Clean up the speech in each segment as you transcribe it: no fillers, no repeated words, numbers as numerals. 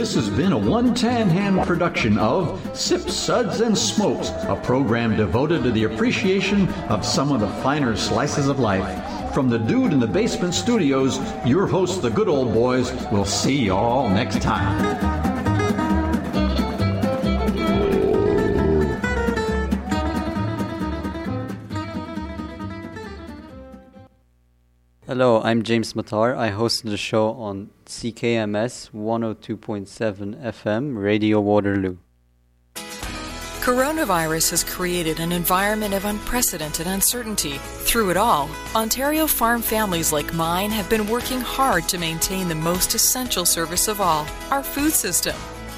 This has been a One Tan Hand production of Sips, Suds, and Smokes, a program devoted to the appreciation of some of the finer slices of life. From the Dude in the Basement Studios, your hosts, the Good Old Boys, will see y'all next time. Hello, I'm James Matar. I host the show on CKMS 102.7 FM, Radio Waterloo. Coronavirus has created an environment of unprecedented uncertainty. Through it all, Ontario farm families like mine have been working hard to maintain the most essential service of all, our food system.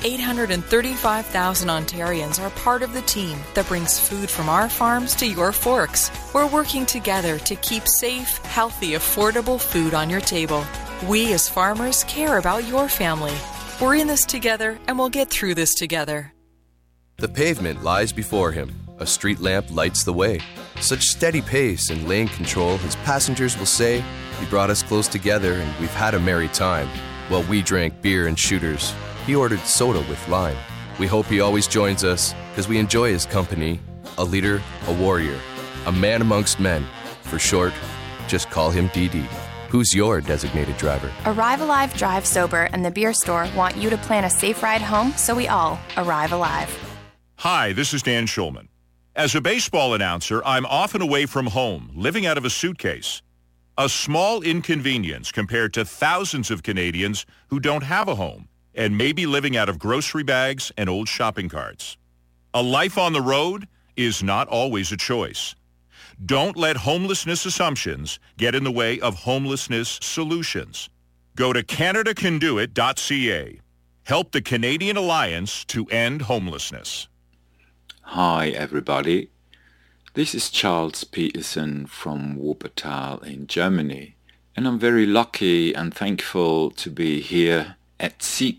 835,000 Ontarians are part of the team that brings food from our farms to your forks. We're working together to keep safe, healthy, affordable food on your table. We as farmers care about your family. We're in this together and we'll get through this together. The pavement lies before him. A street lamp lights the way. Such steady pace and lane control, his passengers will say, he brought us close together and we've had a merry time. While we drank beer and shooters, he ordered soda with lime. We hope he always joins us, because we enjoy his company. A leader, a warrior, a man amongst men. For short, just call him DD. Who's your designated driver? Arrive Alive Drive Sober and the Beer Store want you to plan a safe ride home so we all arrive alive. Hi, this is Dan Schulman. As a baseball announcer, I'm often away from home, living out of a suitcase. A small inconvenience compared to thousands of Canadians who don't have a home and may be living out of grocery bags and old shopping carts. A life on the road is not always a choice. Don't let homelessness assumptions get in the way of homelessness solutions. Go to CanadaCanDoIt.ca. Help the Canadian Alliance to End Homelessness. Hi everybody, this is Charles Peterson from Wuppertal in Germany, and I'm very lucky and thankful to be here at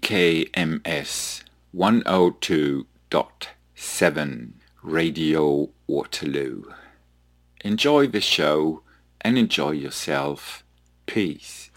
CKMS 102.7 Radio Waterloo. Enjoy the show and enjoy yourself. Peace.